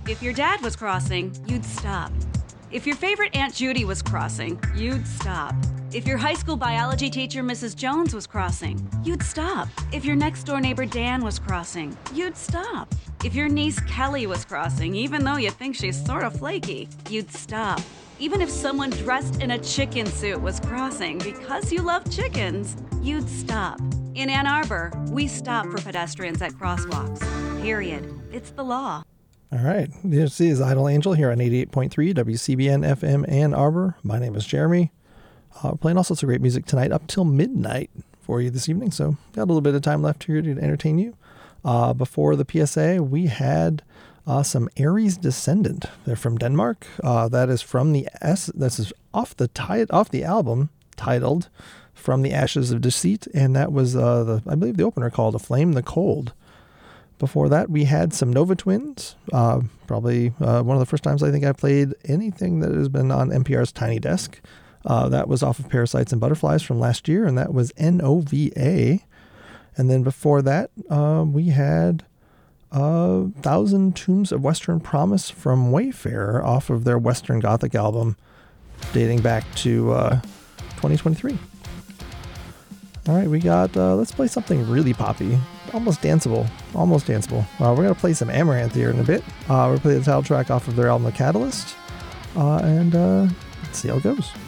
If your dad was crossing, you'd stop. If your favorite Aunt Judy was crossing, you'd stop. If your high school biology teacher, Mrs. Jones, was crossing, you'd stop. If your next-door neighbor, Dan, was crossing, you'd stop. If your niece, Kelly, was crossing, even though you think she's sort of flaky, you'd stop. Even if someone dressed in a chicken suit was crossing because you love chickens, you'd stop. In Ann Arbor, we stop for pedestrians at crosswalks. Period. It's the law. All right. This is Idle Angel here on 88.3 WCBN FM Ann Arbor. My name is Jeremy. We're playing all sorts of great music tonight up till midnight for you this evening. So got a little bit of time left here to entertain you. Before the PSA, we had some Aries Descendant. They're from Denmark. That is from this is off the album titled From the Ashes of Deceit, and that was I believe the opener called Aflame the Cold. Before that, we had some Nova Twins. Probably one of the first times I think I played anything that has been on NPR's Tiny Desk. That was off of Parasites and Butterflies from last year, and that was Nova. And then before that, we had 1,000 Tombs of Western Promise from Wayfarer off of their Western Gothic album dating back to 2023. All right, we got, let's play something really poppy, almost danceable. We're going to play some Amaranth here in a bit. We're going to play the title track off of their album The Catalyst, and let's see how it goes.